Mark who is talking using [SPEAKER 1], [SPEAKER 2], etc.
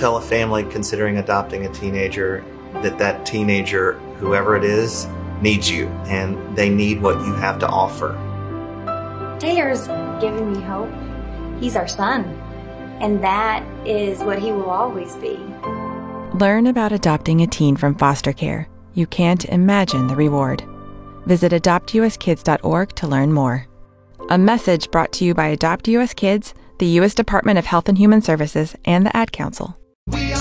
[SPEAKER 1] tell a family considering adopting a teenager that teenager, whoever it is, needs you, and they need what you have to offer.
[SPEAKER 2] Taylor's given me hope. He's our son, and that is what he will always be.
[SPEAKER 3] Learn about adopting a teen from foster care. You can't imagine the reward. Visit adoptuskids.org to learn more. A message brought to you by Adopt US Kids, the U.S. Department of Health and Human Services, and the Ad Council.